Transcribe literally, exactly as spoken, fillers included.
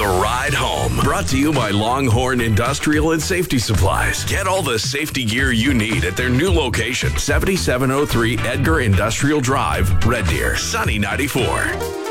The Ride Home, brought to you by Longhorn Industrial and Safety Supplies. Get all the safety gear you need at their new location, seventy-seven oh three Edgar Industrial Drive, Red Deer, Sunny ninety-four.